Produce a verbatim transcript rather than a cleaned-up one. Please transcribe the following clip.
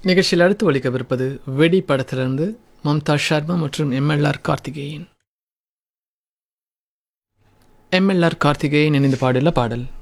நிகழ்ச்சியில் அடுத்து ஒலிக்கவிருப்பது வெடி படத்திலிருந்து மம்தா சர்மா மற்றும் எம்எல்ஆர் கார்த்திகேயன். எம்எல்ஆர் கார்த்திகேயன் இணைந்து பாடியுள்ள பாடல்.